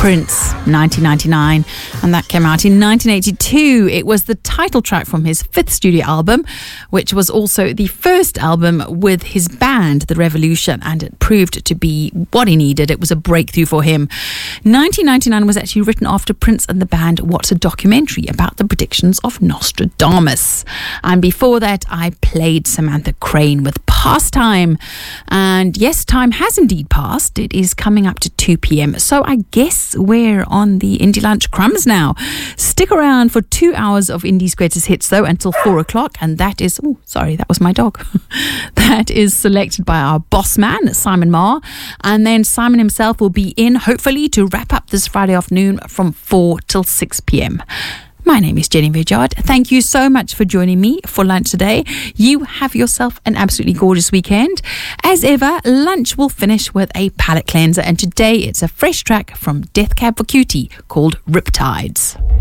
Prince, 1999, and that came out in 1982. It was the title track from his fifth studio album, which was also the first album with his band, The Revolution, and it proved to be what he needed. It was a breakthrough for him. 1999 was actually written after Prince and the band watched a documentary about the predictions of Nostradamus. And before that, I played Samantha Crane with Pastime. And yes, time has indeed passed. It is coming up to 2 p.m. So I guess we're on the Indie Lunch crumbs now. Stick around for 2 hours of Indie's greatest hits, though, until 4 o'clock. And that is, oh, sorry, that was my dog. That is selected by our boss man, Simon Marr. And then Simon himself will be in, hopefully, to wrap up this Friday afternoon from 4 till 6 p.m. My name is Jenny Vijard. Thank you so much for joining me for lunch today. You have yourself an absolutely gorgeous weekend. As ever, lunch will finish with a palate cleanser, and today it's a fresh track from Death Cab for Cutie called Riptides.